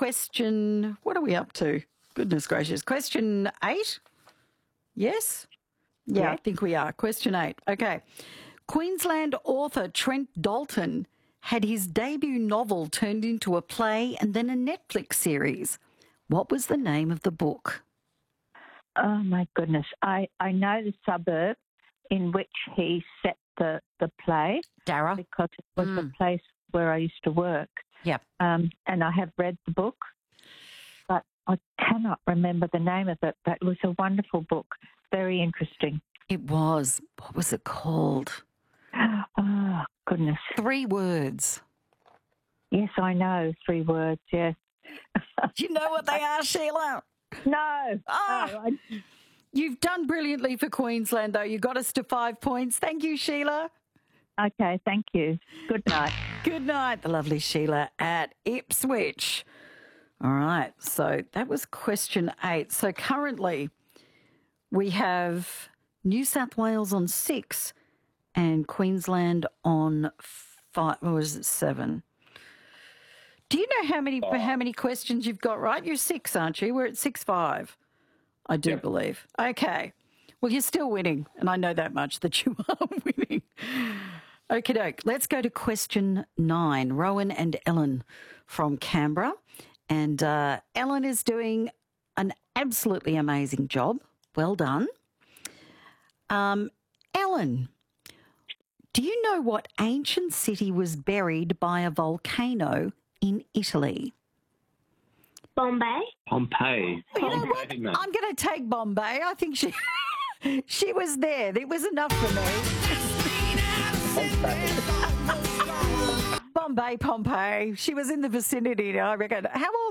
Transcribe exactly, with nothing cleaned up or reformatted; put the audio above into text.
question, what are we up to? Goodness gracious. Question eight? Yes? Yeah, Yes. I think we are. Question eight. Okay. Queensland author Trent Dalton had his debut novel turned into a play and then a Netflix series. What was the name of the book? Oh, my goodness. I, I know the suburb in which he set the, the play Darra? because it was Mm. the place where I used to work. Yep. Um, and I have read the book, but I cannot remember the name of it. But it was a wonderful book, very interesting. It was. What was it called? Oh, goodness. Three words. Yes, I know. Three words, yes. Do you know what they are, Sheila? No. Ah. no, I- You've done brilliantly for Queensland, though. You got us to five points. Thank you, Sheila. Okay, thank you. Good night. Good night, the lovely Sheila at Ipswich. All right, so that was question eight. So currently we have New South Wales on six and Queensland on five. Or was it seven? Do you know how many how many questions you've got right? You're six, aren't you? We're at six five, I do Yep. believe. Okay. Well, you're still winning, and I know that much, that you are winning. Okie doke. Let's go to question nine. Rowan and Ellen from Canberra. And uh, Ellen is doing an absolutely amazing job. Well done. Um, Ellen, do you know what ancient city was buried by a volcano in Italy? Bombay. Pompeii. You know what? Pompeii, mate. I'm going to take Bombay. I think she she was there. It was enough for me. Bombay, Pompeii. She was in the vicinity, I reckon. How old